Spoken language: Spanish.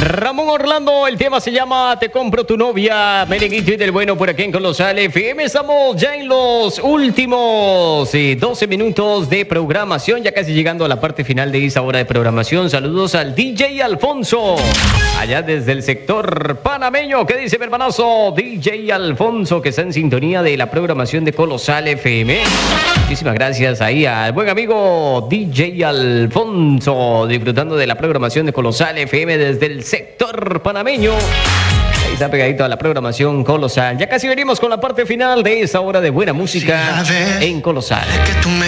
Ramón Orlando, el tema se llama Te compro tu novia. Merenguito y del bueno por aquí en Colosal FM. Estamos ya en los últimos 12 minutos de programación, ya casi llegando a la parte final de esta hora de programación. Saludos al DJ Alfonso, allá desde el sector panameño. ¿Qué dice mi hermanazo DJ Alfonso, que está en sintonía de la programación de Colosal FM? Muchísimas gracias ahí al buen amigo DJ Alfonso, disfrutando de la programación de Colosal FM desde el sector panameño. Ahí está pegadito a la programación Colosal. Ya casi venimos con la parte final de esta hora de buena música en Colosal.